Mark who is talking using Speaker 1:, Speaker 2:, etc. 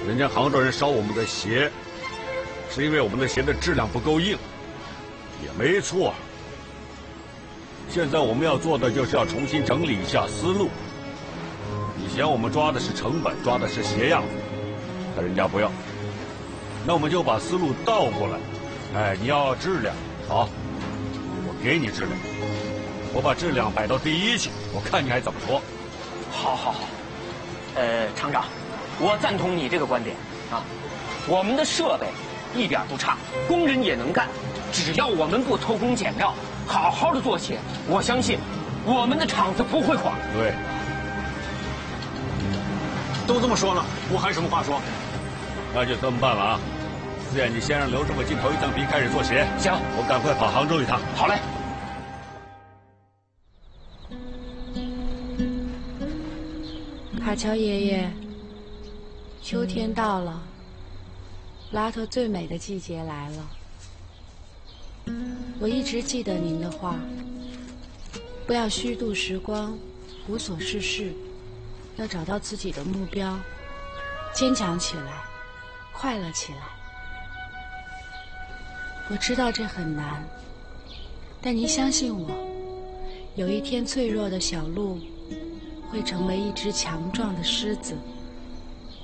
Speaker 1: 人家杭州人烧我们的鞋，是因为我们的鞋的质量不够硬，也没错。现在我们要做的就是要重新整理一下思路。以前我们抓的是成本，抓的是鞋样，但人家不要，那我们就把思路倒过来。哎，你要质量，好，我给你质量，我把质量摆到第一去，我看你还怎么说。
Speaker 2: 好，好，好。厂长，我赞同你这个观点啊。我们的设备一点不差，工人也能干，只要我们不偷工减料，好好的做鞋，我相信我们的厂子不会垮。
Speaker 1: 对，
Speaker 3: 都这么说了，我还有什么话说？
Speaker 1: 那就这么办了啊。四爷，你先让刘师傅进头一层皮开始做鞋。
Speaker 2: 行，
Speaker 1: 我赶快跑杭州一趟。
Speaker 2: 好嘞。
Speaker 4: 卡乔爷爷，秋天到了，拉特最美的季节来了。我一直记得您的话，不要虚度时光，无所事事，要找到自己的目标，坚强起来，快乐起来。我知道这很难，但您相信我，有一天脆弱的小鹿会成为一只强壮的狮子。